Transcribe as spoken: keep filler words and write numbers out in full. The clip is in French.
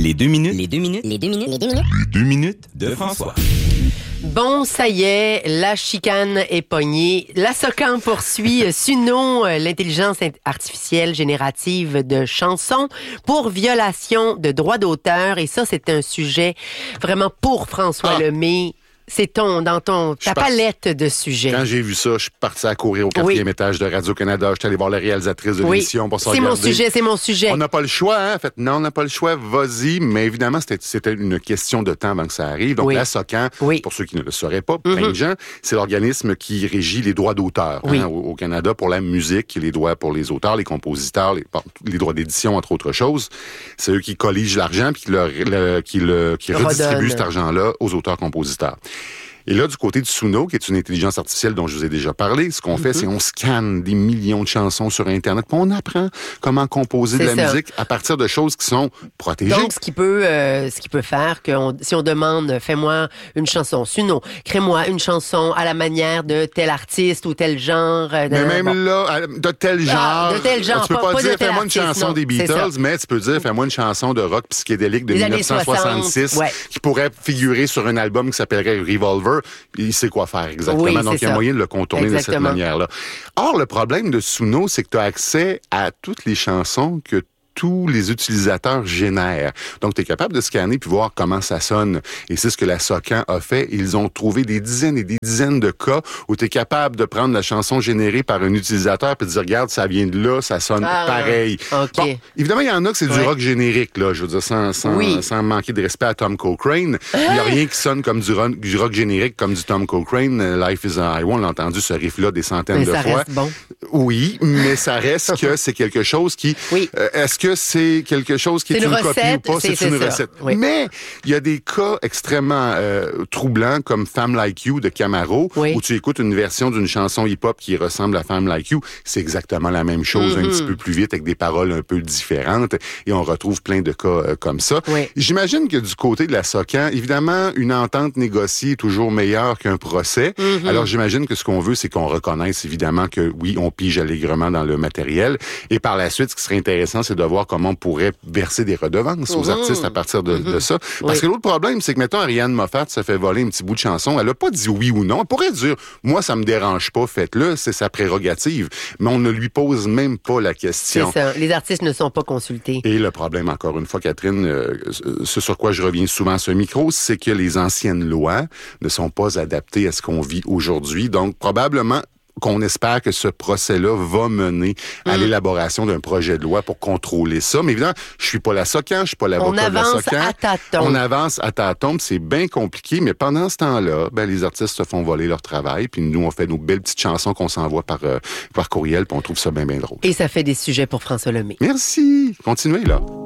Les deux minutes. Les deux minutes. Les deux minutes. Les deux minutes. Les deux minutes de François. Bon, ça y est, la chicane est pognée. La SOCAN poursuit Suno, l'intelligence artificielle générative de chansons, pour violation de droits d'auteur. Et ça, c'est un sujet vraiment pour François Ah. Lemay. C'est ton, dans ton, ta parti- palette de sujets. Quand j'ai vu ça, je suis parti à courir au quatrième Oui. étage de Radio-Canada. Je suis allé voir la réalisatrice de Oui, l'émission pour se c'est mon regarder. sujet, c'est mon sujet. On n'a pas le choix, hein? En fait, non, on n'a pas le choix. Vas-y. Mais évidemment, c'était, c'était une question de temps avant que ça arrive. Donc, Oui. la SOCAN, Oui. pour ceux qui ne le sauraient pas, plein Mhm. de gens, c'est l'organisme qui régit les droits d'auteur Oui. hein, au, au Canada pour la musique, les droits pour les auteurs, les compositeurs, les, bon, les droits d'édition, entre autres choses. C'est eux qui colligent l'argent puis qui, le, le- qui, le, qui Redonne. redistribuent cet argent-là aux auteurs-compositeurs. Et là, du côté du Suno, qui est une intelligence artificielle dont je vous ai déjà parlé, ce qu'on fait, Mm-hmm. c'est on scanne des millions de chansons sur Internet, puis on apprend comment composer de C'est la ça. musique à partir de choses qui sont protégées. Donc, ce qui peut, euh, ce qui peut faire que on- si on demande, fais-moi une chanson, Suno, crée-moi une chanson à la manière de tel artiste ou tel genre. euh, mais de- même bon. là, à- de tel genre, Ah, de tel genre, tu peux pas- pas, pas de dire tel fais-moi une artiste, chanson non, des c'est ça. Beatles, mais tu peux dire fais-moi une chanson de rock psychédélique de Des années mille neuf cent soixante-six soixante, ouais. qui pourrait figurer sur un album qui s'appellerait Revolver. Il sait quoi faire exactement. Oui, Donc, c'est il y a ça. moyen de le contourner de cette Exactement. manière-là. Or, le problème de Suno, c'est que tu as accès à toutes les chansons que tous les utilisateurs génèrent. Donc, tu es capable de scanner puis voir comment ça sonne. Et c'est ce que la SOCAN a fait. Ils ont trouvé des dizaines et des dizaines de cas où tu es capable de prendre la chanson générée par un utilisateur puis de dire, regarde, ça vient de là, ça sonne Ah, pareil. OK. Bon, évidemment, il y en a que c'est du Ouais. rock générique, là. Je veux dire, sans, sans, Oui. sans manquer de respect à Tom Cochrane. Il n'y a rien qui sonne comme du rock, du rock générique comme du Tom Cochrane. Euh, Life is a Highway, on l'a entendu ce riff-là des centaines Mais de ça fois. reste bon. Oui, mais ça reste que c'est quelque chose qui... Oui. Euh, est-ce que c'est quelque chose qui C'est est une une, copie recette, ou pas? c'est- C'est une c'est ça. recette. Oui. Mais il y a des cas extrêmement euh, troublants comme Femme Like You de Camaro, Oui. où tu écoutes une version d'une chanson hip-hop qui ressemble à Femme Like You. C'est exactement la même chose, Mm-hmm. un petit peu plus vite, avec des paroles un peu différentes. Et on retrouve plein de cas euh, comme ça. Oui. J'imagine que du côté de la SOCAN, évidemment, une entente négociée est toujours meilleure qu'un procès. Mm-hmm. Alors, j'imagine que ce qu'on veut, c'est qu'on reconnaisse évidemment que oui, on pige allègrement dans le matériel. Et par la suite, ce qui serait intéressant, c'est de voir comment on pourrait verser des redevances aux Mhm. artistes à partir de, de ça. Parce Oui. que l'autre problème, c'est que, mettons, Ariane Moffat se fait voler un petit bout de chanson. Elle a pas dit oui ou non. Elle pourrait dire, moi, ça me dérange pas, faites-le, c'est sa prérogative. Mais on ne lui pose même pas la C'est question. ça. Les artistes ne sont pas consultés. Et le problème, encore une fois, Catherine, euh, ce sur quoi je reviens souvent à ce micro, c'est que les anciennes lois ne sont pas adaptées à ce qu'on vit aujourd'hui. Donc, probablement qu'on espère que ce procès-là va mener à l'élaboration d'un projet de loi pour contrôler ça. Mais évidemment, je suis pas la SOCAN, je suis pas l'avocat On de la avance SOCAN. à tâtons. On avance à tâtons, puis c'est bien compliqué, mais pendant ce temps-là, ben, les artistes se font voler leur travail, puis nous, on fait nos belles petites chansons qu'on s'envoie par, euh, par courriel, puis on trouve ça bien, bien drôle. Et ça fait des sujets pour François Lemay. Merci! Continuez, là.